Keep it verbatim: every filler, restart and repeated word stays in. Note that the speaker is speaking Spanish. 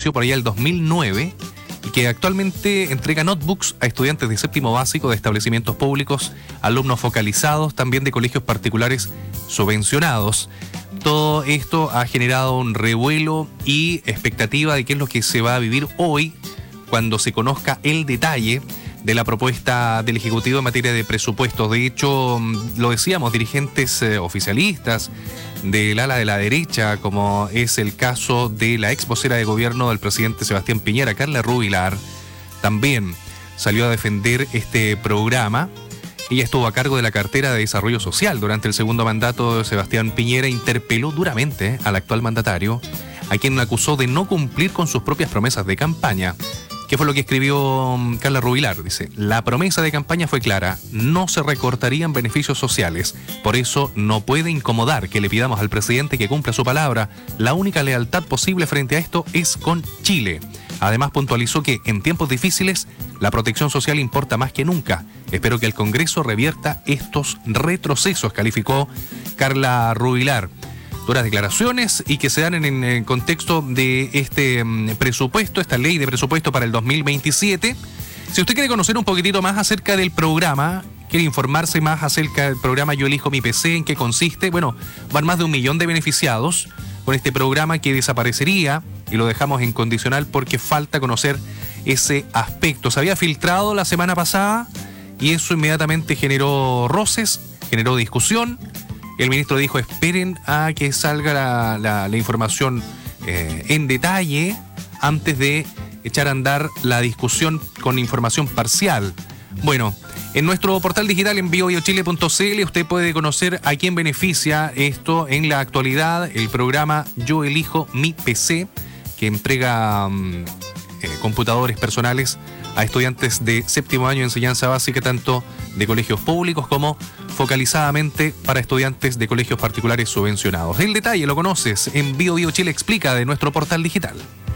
nació por allá el dos mil nueve y que actualmente entrega notebooks a estudiantes de séptimo básico de establecimientos públicos, alumnos focalizados, también de colegios particulares subvencionados. Todo esto ha generado un revuelo y expectativa de qué es lo que se va a vivir hoy cuando se conozca el detalle de la propuesta del Ejecutivo en materia de presupuestos. De hecho, lo decíamos, dirigentes eh, oficialistas del ala de la derecha, como es el caso de la ex vocera de gobierno del presidente Sebastián Piñera, Carla Rubilar, también salió a defender este programa. Ella estuvo a cargo de la cartera de Desarrollo Social durante el segundo mandato de Sebastián Piñera, interpeló duramente al actual mandatario, a quien acusó de no cumplir con sus propias promesas de campaña. ¿Qué fue lo que escribió Carla Rubilar? Dice, la promesa de campaña fue clara, no se recortarían beneficios sociales, por eso no puede incomodar que le pidamos al presidente que cumpla su palabra. La única lealtad posible frente a esto es con Chile. Además puntualizó que en tiempos difíciles la protección social importa más que nunca. Espero que el Congreso revierta estos retrocesos, calificó Carla Rubilar. Duras declaraciones y que se dan en el contexto de este presupuesto, esta ley de presupuesto para el dos mil veintisiete. Si usted quiere conocer un poquitito más acerca del programa, quiere informarse más acerca del programa Yo Elijo Mi P C, en qué consiste, bueno, van más de un millón de beneficiados con este programa que desaparecería, y lo dejamos en condicional porque falta conocer ese aspecto. Se había filtrado la semana pasada y eso inmediatamente generó roces, generó discusión. El ministro dijo, esperen a que salga la, la, la información eh, en detalle antes de echar a andar la discusión con información parcial. Bueno, en nuestro portal digital en bio bio chile punto c l usted puede conocer a quién beneficia esto en la actualidad, el programa Yo Elijo Mi P C, que entrega um, eh, computadores personales a estudiantes de séptimo año de enseñanza básica, tanto de colegios públicos como focalizadamente para estudiantes de colegios particulares subvencionados. El detalle lo conoces en Bio Bio Chile Explica de nuestro portal digital.